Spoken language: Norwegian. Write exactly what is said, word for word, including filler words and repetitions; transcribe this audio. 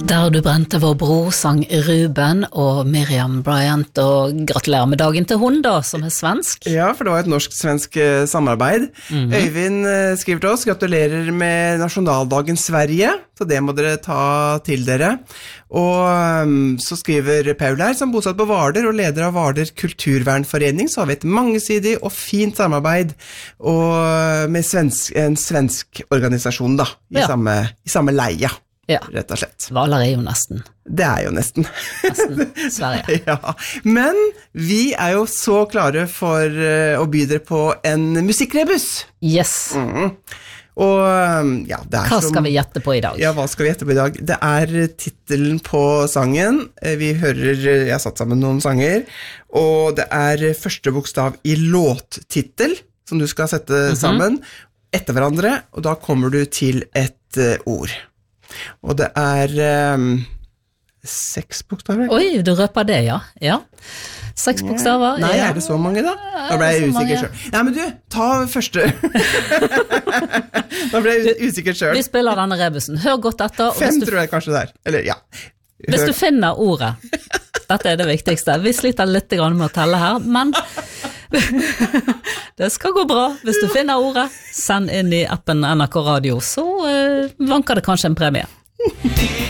Der du brente vår bror, sang Ruben og Miriam Bryant, og gratulerer med dagen til hun da, som er svensk. Ja, for det var et norsk-svensk eh, samarbeid. Mm-hmm. Øyvind eh, skriver til oss, gratulerer med nasjonaldagen Sverige, så det må dere ta til dere. Og um, så skriver Paul her, som bosatt på Hvaler og leder av Hvaler Kulturvernforening, så har vi et mangesidig og fint samarbeid og med svensk, en svensk organisasjon da, i, ja. samme, i samme leie. Ja. Rett og slett. Hvaler er jo nesten. Det er jo nesten. Nesten Sverige. Ja. Men vi er jo så klare for uh, å by dere på en musikkrebus. Yes. Mm. Og ja, det er hva som, skal vi gjette på i dag? Ja, hva skal vi gjette på i dag? Det er titelen på sangen. Vi hører, jeg har satt sammen noen sanger, og det er første bokstav i låttitel, som du skal sette mm-hmm. sammen etter hverandre, og da kommer du til et uh, ord. Og det er um, seks bokstaver. Oi, du røper det, ja. Ja. Seks bokstaver. Nei, ja. Er det så mange da? Da ble jeg usikker selv. Nei, men du, ta første. Da ble jeg usikker selv. Vi spiller denne rebusen. Hør godt etter. Fem du... tror jeg kanskje der. Eller, ja. Hør. Hvis du finner ordet, dette er det viktigste. Vi sliter litt med å telle her, men det skal gå bra. Hvis du finner ordet, send inn i appen N R K Radio, så uh, vanker det kanskje en premie.